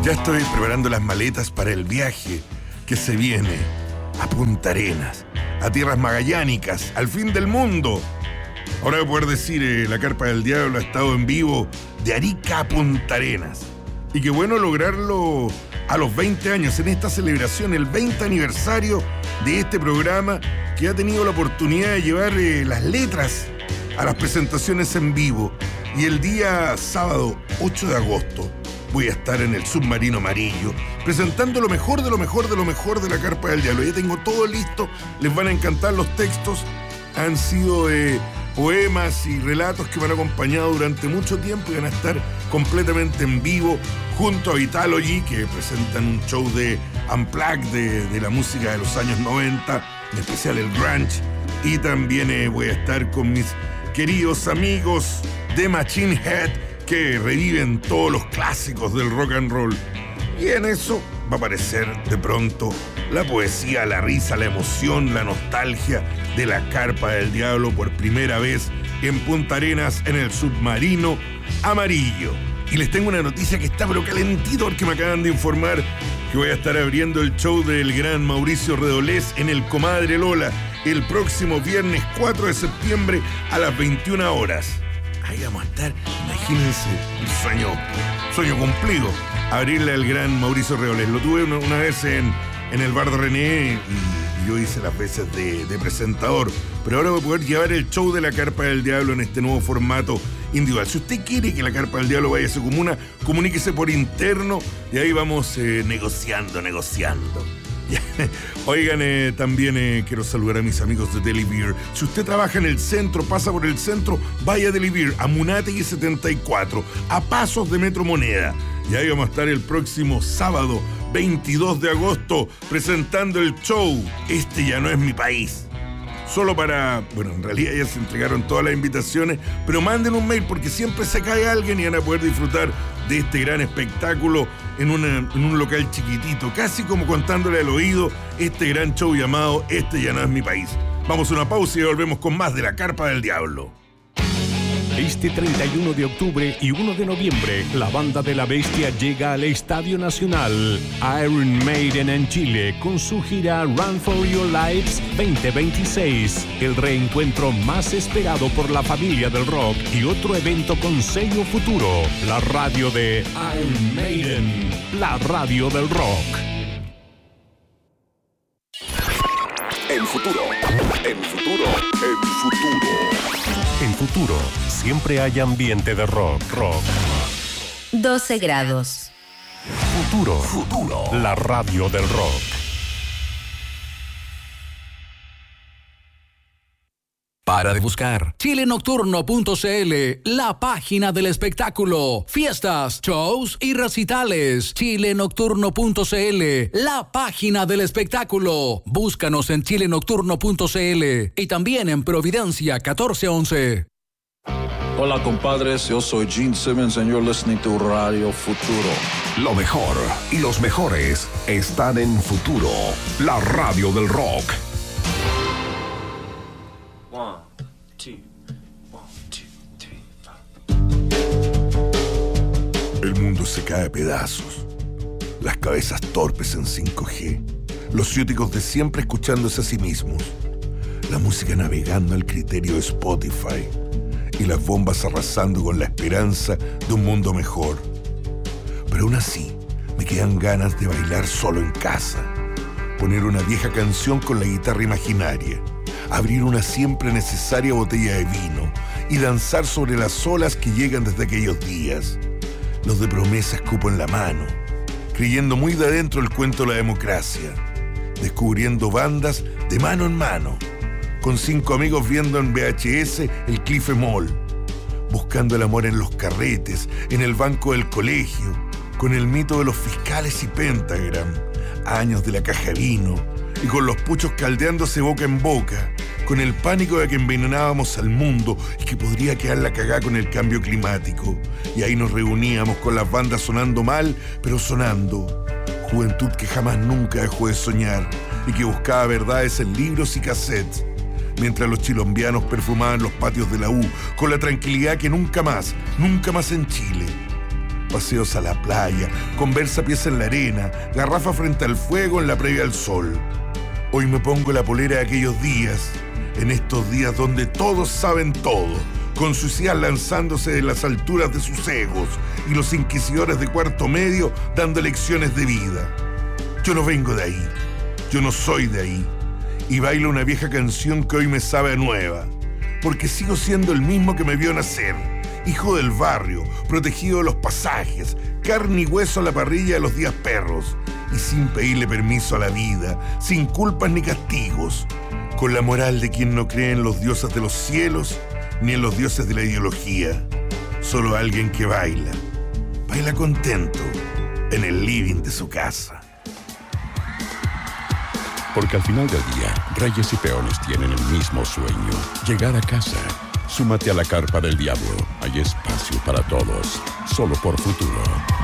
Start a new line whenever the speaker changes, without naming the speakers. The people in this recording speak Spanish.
Ya estoy preparando las maletas para el viaje que se viene a Punta Arenas, a tierras magallánicas, al fin del mundo. Ahora voy a poder decir, la Carpa del Diablo ha estado en vivo de Arica a Punta Arenas. Y qué bueno lograrlo a los 20 años, en esta celebración, el 20 aniversario de este programa que ha tenido la oportunidad de llevar las letras a las presentaciones en vivo. Y el día sábado 8 de agosto voy a estar en el Submarino Amarillo presentando lo mejor de lo mejor de lo mejor de la Carpa del Diablo. Ya tengo todo listo, les van a encantar los textos. Han sido poemas y relatos que me han acompañado durante mucho tiempo y van a estar completamente en vivo junto a Vitalogy, que presentan un show de Unplugged de la música de los años 90, en especial el grunge. Y también voy a estar con mis queridos amigos de Machine Head, que reviven todos los clásicos del rock and roll. Y en eso va a aparecer de pronto la poesía, la risa, la emoción, la nostalgia de la Carpa del Diablo por primera vez en Punta Arenas, en el Submarino Amarillo. Y les tengo una noticia que está pero calentito, porque me acaban de informar que voy a estar abriendo el show del gran Mauricio Redolés en el Comadre Lola el próximo viernes 4 de septiembre a las 21 horas. Ahí vamos a estar, imagínense, un sueño cumplido, abrirle al gran Mauricio Redolés. Lo tuve una vez en el bar de René y yo hice las veces de presentador, pero ahora voy a poder llevar el show de la Carpa del Diablo en este nuevo formato individual. Si usted quiere que la Carpa del Diablo vaya a su comuna, comuníquese por interno y ahí vamos negociando. Oigan, también quiero saludar a mis amigos de Deli Beer. Si usted trabaja en el centro, pasa por el centro, vaya a Deli Beer, a Munátegui 74, a pasos de Metro Moneda. Y ahí vamos a estar el próximo sábado 22 de agosto presentando el show Este ya no es mi país. Solo para, bueno, en realidad ya se entregaron todas las invitaciones, pero manden un mail porque siempre se cae alguien y van a poder disfrutar de este gran espectáculo en un local chiquitito, casi como contándole al oído este gran show llamado Este ya no es mi país. Vamos a una pausa y volvemos con más de la Carpa del Diablo.
Este 31 de octubre y 1 de noviembre, la Banda de la Bestia llega al Estadio Nacional. Iron Maiden en Chile con su gira Run for Your Lives 2026. El reencuentro más esperado por la familia del rock y otro evento con sello Futuro. La radio de Iron Maiden, la radio del rock.
El futuro.
En Futuro siempre hay ambiente de rock.
12 grados.
Futuro. La radio del rock.
Para de buscar. Chilenocturno.cl, la página del espectáculo. Fiestas, shows y recitales. Chilenocturno.cl, la página del espectáculo. Búscanos en chilenocturno.cl y también en Providencia 1411.
Hola compadres, yo soy Gene Simmons and you're listening to Radio Futuro.
Lo mejor y los mejores están en Futuro, la radio del rock.
El mundo se cae a pedazos. Las cabezas torpes en 5G. Los ciúticos de siempre escuchándose a sí mismos. La música navegando al criterio de Spotify. Y las bombas arrasando con la esperanza de un mundo mejor. Pero aún así, me quedan ganas de bailar solo en casa. Poner una vieja canción con la guitarra imaginaria. Abrir una siempre necesaria botella de vino. Y danzar sobre las olas que llegan desde aquellos días. Los de promesa escupo en la mano, creyendo muy de adentro el cuento de la democracia, descubriendo bandas de mano en mano, con 5 amigos viendo en VHS el Cliff Mall, buscando el amor en los carretes, en el banco del colegio, con el mito de los fiscales y Pentagram, años de la caja de vino, y con los puchos caldeándose boca en boca, con el pánico de que envenenábamos al mundo y que podría quedar la cagada con el cambio climático. Y ahí nos reuníamos con las bandas sonando mal, pero sonando. Juventud que jamás nunca dejó de soñar y que buscaba verdades en libros y cassettes. Mientras los chilombianos perfumaban los patios de la U con la tranquilidad que nunca más en Chile. paseos a la playa, conversa pies en la arena, garrafa frente al fuego en la previa al sol. Hoy me pongo la polera de aquellos días, en estos días donde todos saben todo, con suicidas lanzándose de las alturas de sus egos y los inquisidores de cuarto medio dando lecciones de vida. Yo no vengo de ahí, yo no soy de ahí, y bailo una vieja canción que hoy me sabe a nueva, porque sigo siendo el mismo que me vio nacer, hijo del barrio, protegido de los pasajes, carne y hueso a la parrilla de los días perros, y sin pedirle permiso a la vida, sin culpas ni castigos, con la moral de quien no cree en los dioses de los cielos ni en los dioses de la ideología. Solo alguien que baila contento en el living de su casa.
Porque al final del día, reyes y peones tienen el mismo sueño: llegar a casa. Súmate a la carpa del diablo. Hay espacio para todos. Solo por Futuro.